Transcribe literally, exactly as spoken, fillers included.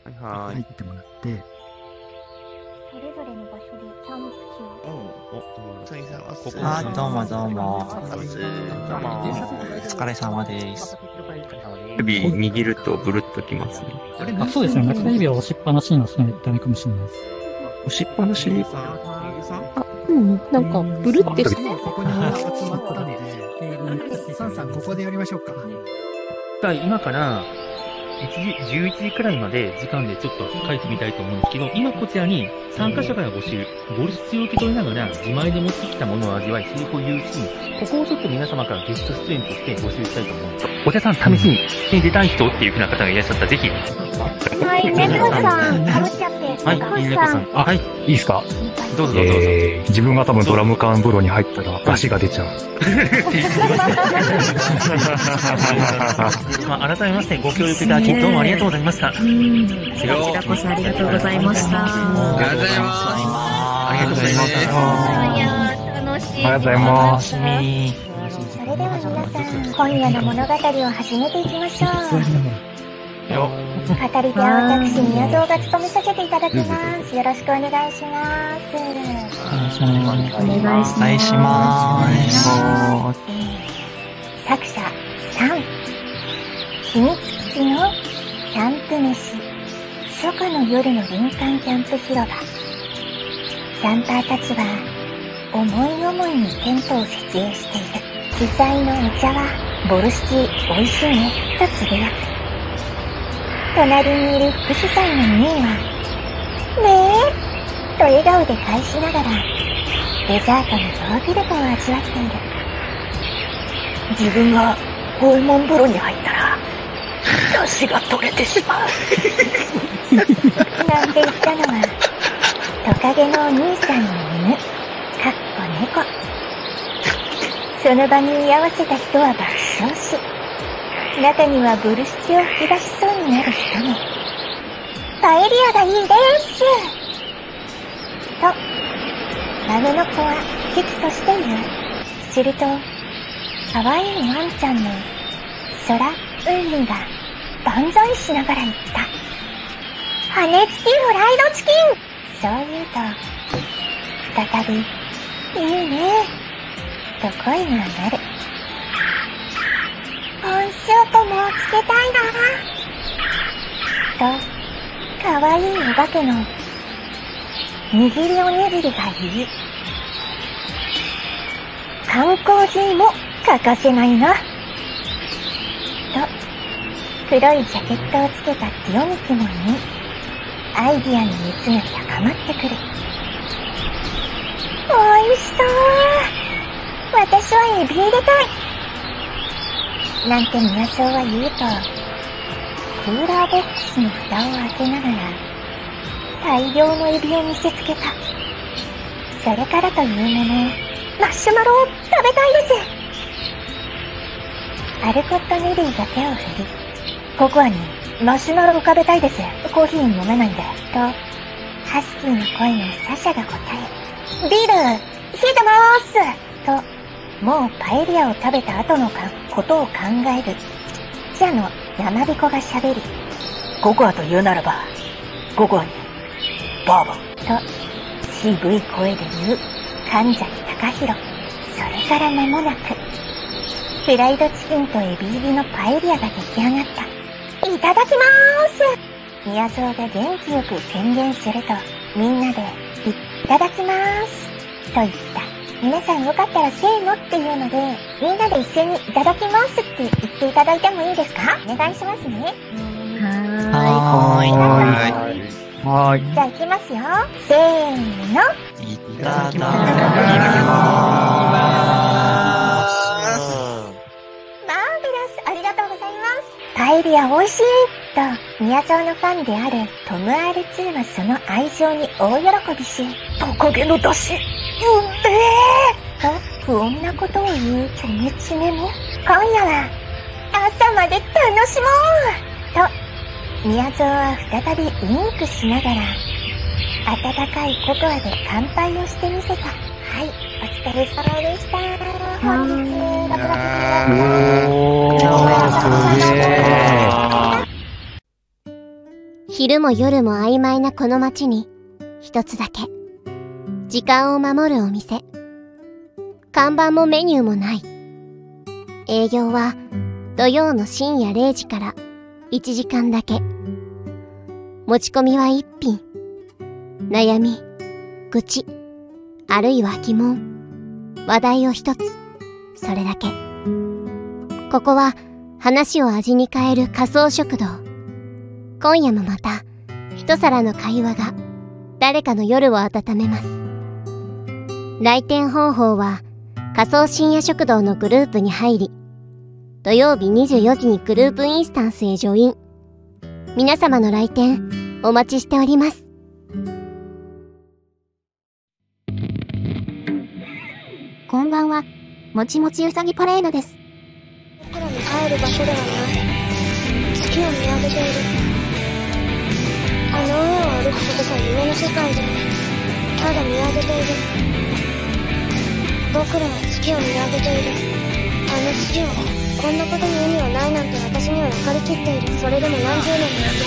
はい。 入ってもらって、 それぞれの場所でキャンプ地を。 お、トニーさんはここあ、どうもどうも。 お疲れ様です。 指握るとブルッときますね。 あ、そうですね。中指を押しっぱなしにはしないとダメかもしれないです。 押しっぱなしあ、うん、なんか、ブルってして。 ここに集まったので、サンさんここでやりましょうか。 今からいちじ、じゅういちじくらいまで時間でちょっと書いてみたいと思うんですけど、今こちらに参加者から募集、ボルシチを受け取りながら自前で持ってきたものを味わい、成功を有し、ここをちょっと皆様からゲスト出演として募集したいと思うんです。お茶さん試しに出たい人っていう風な方がいらっしゃったらぜひ。 はい、猫さん、かぶっちゃって。 はい、猫さん。あ、はい。いいですか？どうぞどうぞ。 えー、自分が多分ドラム缶風呂に入ったら出汁が出ちゃう。 まあ、改めましてご協力いただきどうもありがとうございました。こちらこそありがとうございました。 ありがとうございます。 ありがとうございました。 いやー、楽しい。 ありがとうございます。 それでは皆さん、今夜の物語を始めていきましょう。語り手は私、宮蔵が務めさせていただきます。よろしくお願いします。 お願いします。お願いします。 作者さん、秘密基地のキャンプ飯、初夏の夜の林間キャンプ広場。キャンパーたちは思い思いにテントを設営している。主催のお茶はボルシチ美味しいねとつぶやく。隣にいる副主催のミーはねえと笑顔で返しながらデザートのヨーグルトを味わっている。自分がホルモン風呂に入ったら出汁が取れてしまうなんて言ったのはトカゲのお兄さんの犬かっこ猫。その場に居合わせた人は爆笑し、中にはボルシチを吹き出しそうになる人も。パエリアがいいですと孫の子は危機として言う。すると可愛いワンちゃんの空海が万歳しながら言った。羽根付きフライドチキン。そう言うと再びいいねと声が鳴る。温スープもつけたいなとかわいいお化けの握りおにぎりが言い、観光人も欠かせないなと黒いジャケットをつけたティオミキも言い、アイディアの熱が高まってくる。おいしそう。私はエビ入れたいなんて宮蔵は言うと、クーラーボックスの蓋を開けながら大量のエビを見せつけた。それからというもの、マッシュマロを食べたいです。アルコットネリーが手を振り、ココアにマシュマロを食べたいです。コーヒー飲めないんで。と、ハスキーの声のサシャが答え、ビール、冷えてまーすと、もうパエリアを食べた後のかことを考える。じゃの山彦が喋り、ココアと言うならば、ココアに、バーボンと、渋い声で言う、神崎隆弘。それから間もなく、フライドチキンとエビ入りのパエリアが出来上がった。いただきまーす。宮蔵が元気よく宣言すると、みんなで、いただきまーす。と言った。皆さんよかったらせーのっていうので、みんなで一斉にいただきますって言っていただいてもいいですか？お願いしますね。 はーい。 はーい。はーい。 じゃあ行きますよ。せーの。 いただきまマーベラス、ありがとうございます。パエリア美味しいと、宮蔵のファンであるトム アールツー はその愛情に大喜びし、トカゲの出汁、うんめーと不穏なことを言うチョメチメも、今夜は朝まで楽しもうと、宮蔵は再びウインクしながら、温かいココアで乾杯をしてみせた。はい、お疲れ様でした。本日、ラブラブおー、すげー。 昼も夜も曖昧なこの街に、一つだけ、時間を守るお店。看板もメニューもない。営業は土曜の深夜れいじからいちじかんだけ。持ち込みはいっぴん。悩み、愚痴、あるいは疑問、話題を一つ。それだけ。ここは話を味に変える仮想食堂。今夜もまた一皿の会話が誰かの夜を温めます。来店方法は仮想深夜食堂のグループに入り、土曜日にじゅうよじにグループインスタンスへジョイン。皆様の来店お待ちしております。 こんばんは。もちもちうさぎパレードです。 僕らの帰る場所ではない。月を見上げている。あの上を歩くことが夢の世界で、ただ見上げている。僕らは月を見上げている。あの月を、こんなことに意味はないなんて私には分かりきっている。それでも何十年も